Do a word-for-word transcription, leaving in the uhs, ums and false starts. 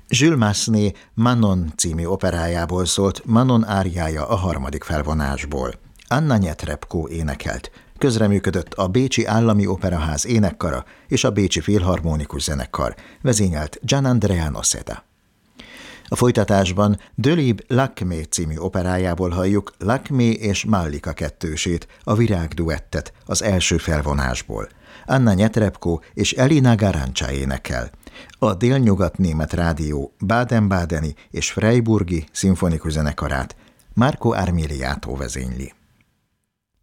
Jules Massenet Manon című operájából szólt Manon áriája a harmadik felvonásból. Anna Netrebko énekelt. Közreműködött a Bécsi Állami Operaház énekkara és a Bécsi Filharmonikus Zenekar, vezényelt Gianandrea Noceda. A folytatásban Delibes Lakmé című operájából halljuk Lakmé és Mallika kettősét, a virágduettet az első felvonásból. Anna Netrebko és Elina Garancsa énekel. A Délnyugat-német rádió Baden-Badeni és Freiburgi szimfonikus zenekarát Marco Armiliato vezényli.